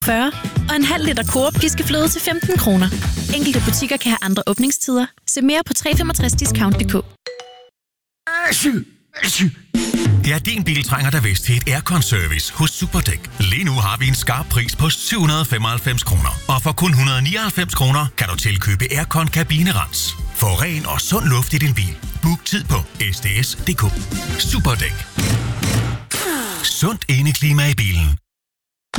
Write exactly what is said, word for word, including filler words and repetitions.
fyrre, og en halv liter Coop piskefløde til femten kroner. Enkelte butikker kan have andre åbningstider. Se mere på tre femogtres discount punktum d k. Ja, din bil trænger da vist til et aircon-service hos Superdæk. Lige nu har vi en skarp pris på syv hundrede og femoghalvfems kroner. Og for kun et hundrede og nioghalvfems kroner kan du tilkøbe aircon kabinerens. Få ren og sund luft i din bil. Book tid på s d s punktum d k. Superdæk. Sundt indeklima i bilen.